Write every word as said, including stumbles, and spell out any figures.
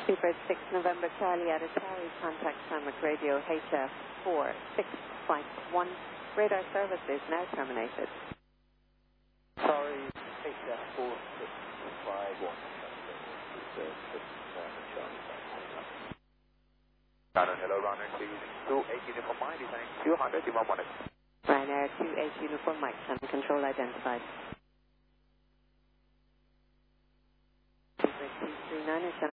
Seabird six November Charlie at Atari, contact Shamrock Radio H F four six Flight one. Radar service is now terminated. Sorry, H F four six five one. Hello, runner two using two eight Uniform Mike, descending two hundred, Imam one. Ryanair two eight Uniform Mike, Channel Control identified. Seabird two three nine